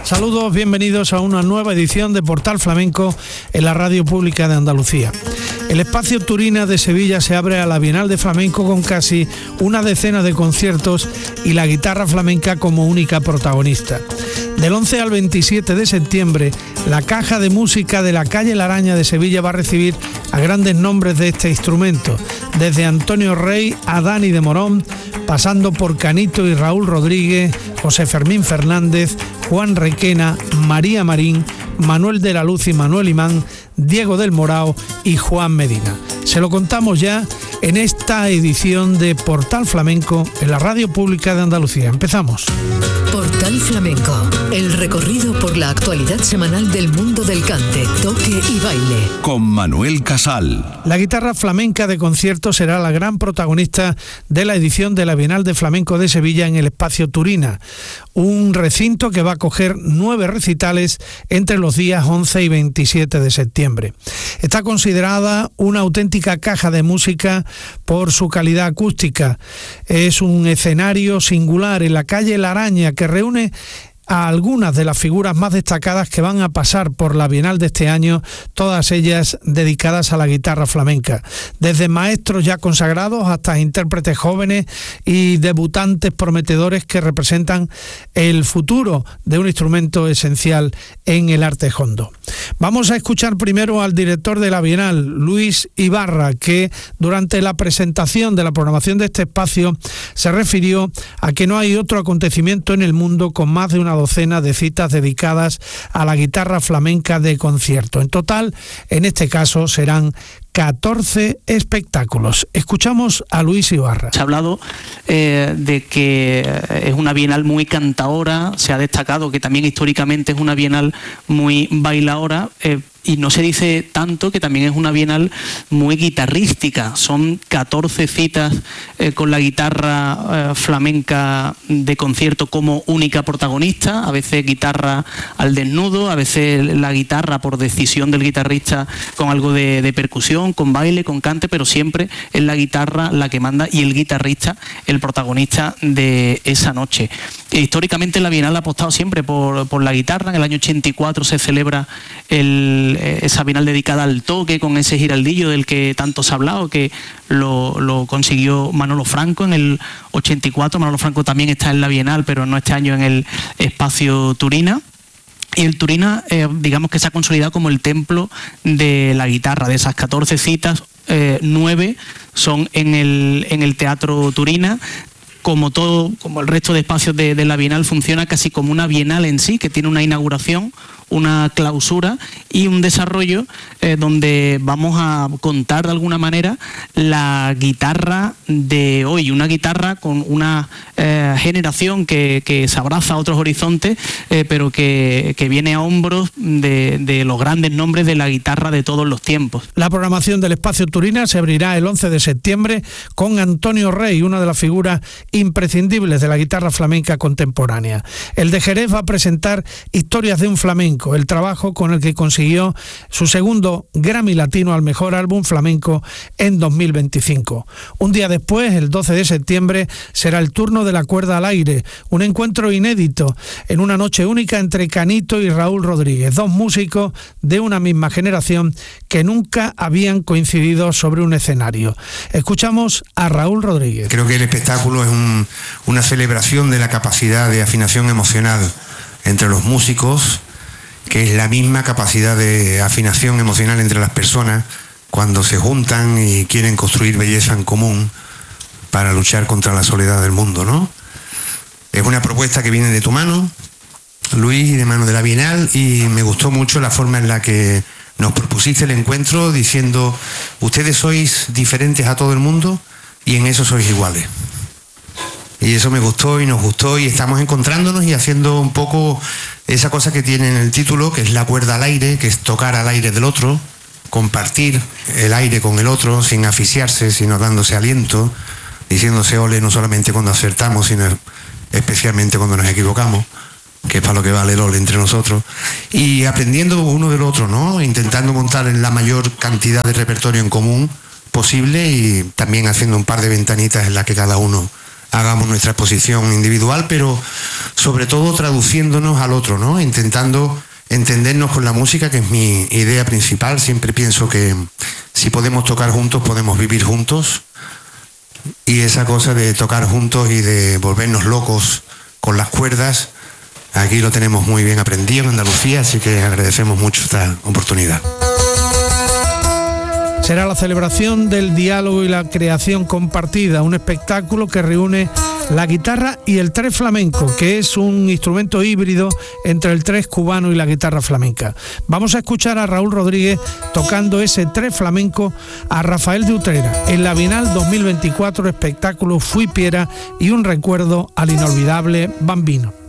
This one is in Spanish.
Saludos, bienvenidos a una nueva edición de Portal Flamenco en la Radio Pública de Andalucía. El espacio Turina de Sevilla se abre a la Bienal de Flamenco con casi una decena de conciertos y la guitarra flamenca como única protagonista. Del 11 al 27 de septiembre, la Caja de Música de la calle La Araña de Sevilla va a recibir a grandes nombres de este instrumento, desde Antonio Rey a Dani de Morón, pasando por Canito y Raúl Rodríguez, José Fermín Fernández, Juan Requena, María Marín, Manuel de la Luz y Manuel Imán, Diego del Morao y Juan Medina. Se lo contamos ya en esta edición de Portal Flamenco en la Radio Pública de Andalucía. Empezamos. Portal Flamenco, el recorrido por la actualidad semanal del mundo del cante, toque y baile. Con Manuel Casal. La guitarra flamenca de concierto será la gran protagonista de la edición de la Bienal de Flamenco de Sevilla en el espacio Turina, un recinto que va a acoger 9 recitales entre los días 11 y 27 de septiembre. Está considerada una auténtica caja de música por su calidad acústica. Es un escenario singular en la calle La Araña que reúne a algunas de las figuras más destacadas que van a pasar por la Bienal de este año, todas ellas dedicadas a la guitarra flamenca, desde maestros ya consagrados hasta intérpretes jóvenes y debutantes prometedores que representan el futuro de un instrumento esencial en el arte jondo. Vamos a escuchar primero al director de la Bienal, Luis Ibarra, que durante la presentación de la programación de este espacio se refirió a que no hay otro acontecimiento en el mundo con más de una docena de citas dedicadas a la guitarra flamenca de concierto. En total, en este caso, serán 14 espectáculos. Escuchamos a Luis Ibarra. Se ha hablado de que es una bienal muy cantaora, se ha destacado que también históricamente es una bienal muy bailaora, y no se dice tanto que también es una bienal muy guitarrística. Son 14 citas con la guitarra flamenca de concierto como única protagonista, a veces guitarra al desnudo, a veces la guitarra por decisión del guitarrista con algo de percusión, con baile, con cante, pero siempre es la guitarra la que manda y el guitarrista el protagonista de esa noche. Históricamente la bienal ha apostado siempre por la guitarra. En el año 84 se celebra esa bienal dedicada al toque con ese giraldillo del que tanto se ha hablado, que lo consiguió Manolo Franco en el 84. Manolo Franco también está en la bienal, pero no este año en el espacio Turina. Y el Turina, digamos que se ha consolidado como el templo de la guitarra. De esas 14 citas, 9 son en el Teatro Turina. Como el resto de espacios de la Bienal, funciona casi como una bienal en sí, que tiene una inauguración, una clausura y un desarrollo donde vamos a contar de alguna manera la guitarra de hoy, una guitarra con una generación que se abraza a otros horizontes, pero que viene a hombros de los grandes nombres de la guitarra de todos los tiempos. La programación del espacio Turina se abrirá el 11 de septiembre con Antonio Rey, una de las figuras imprescindibles de la guitarra flamenca contemporánea. El de Jerez va a presentar Historias de un flamenco, el trabajo con el que consiguió su segundo Grammy Latino al mejor álbum flamenco en 2025. Un día después, el 12 de septiembre, será el turno de la cuerda al aire, un encuentro inédito en una noche única entre Canito y Raúl Rodríguez, dos músicos de una misma generación que nunca habían coincidido sobre un escenario. Escuchamos a Raúl Rodríguez. Creo que el espectáculo es una celebración de la capacidad de afinación emocional entre los músicos, que es la misma capacidad de afinación emocional entre las personas cuando se juntan y quieren construir belleza en común para luchar contra la soledad del mundo, ¿no? Es una propuesta que viene de tu mano, Luis, y de mano de la Bienal, y me gustó mucho la forma en la que nos propusiste el encuentro diciendo: ustedes sois diferentes a todo el mundo y en eso sois iguales. Y eso me gustó y nos gustó, y estamos encontrándonos y haciendo un poco esa cosa que tiene en el título, que es la cuerda al aire, que es tocar al aire del otro, compartir el aire con el otro sin asfixiarse, sino dándose aliento, diciéndose ole no solamente cuando acertamos, sino especialmente cuando nos equivocamos, que es para lo que vale el ole entre nosotros, y aprendiendo uno del otro, ¿no? Intentando montar la mayor cantidad de repertorio en común posible y también haciendo un par de ventanitas en las que cada uno hagamos nuestra exposición individual, pero sobre todo traduciéndonos al otro, ¿no? Intentando entendernos con la música, que es mi idea principal. Siempre pienso que si podemos tocar juntos, podemos vivir juntos. Y esa cosa de tocar juntos y de volvernos locos con las cuerdas, aquí lo tenemos muy bien aprendido en Andalucía, así que agradecemos mucho esta oportunidad. Será la celebración del diálogo y la creación compartida, un espectáculo que reúne la guitarra y el tres flamenco, que es un instrumento híbrido entre el tres cubano y la guitarra flamenca. Vamos a escuchar a Raúl Rodríguez tocando ese tres flamenco a Rafael de Utrera en la Bienal 2024, espectáculo Fui Piera y un recuerdo al inolvidable Bambino.